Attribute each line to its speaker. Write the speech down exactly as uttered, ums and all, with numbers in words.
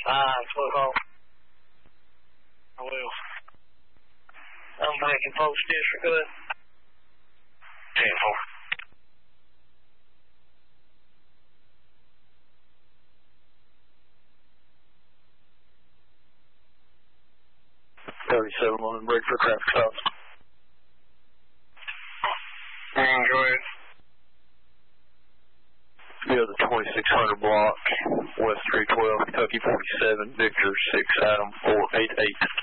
Speaker 1: Ah, slow call. I will. I'm back in post district, good. ten four.
Speaker 2: thirty-seven one, break for traffic stops.
Speaker 1: Mm, go ahead.
Speaker 2: Yeah, the twenty-six hundred block, West three twelve, Kentucky forty-seven, Victor six, Adam four eight eight.